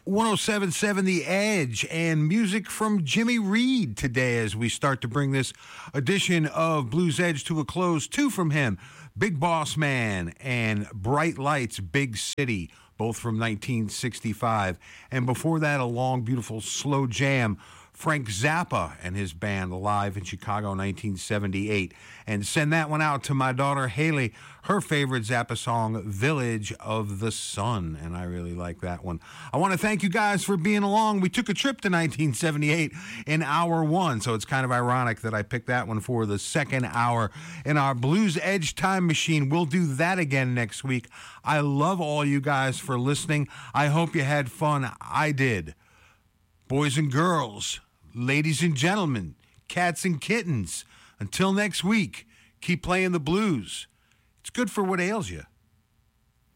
1077 The Edge, and music from Jimmy Reed today as we start to bring this edition of Blues Edge to a close. Two from him, Big Boss Man and Bright Lights, Big City, both from 1965. And before that, a long, beautiful slow jam, Frank Zappa and his band live in Chicago, 1978. And send that one out to my daughter Haley, her favorite Zappa song, Village of the Sun. And I really like that one. I want to thank you guys for being along. We took a trip to 1978 in hour one, so it's kind of ironic that I picked that one for the second hour in our Blues Edge time machine. We'll do that again next week. I love all you guys for listening. I hope you had fun. I did. Boys and girls, ladies and gentlemen, cats and kittens, until next week, keep playing the blues. It's good for what ails you.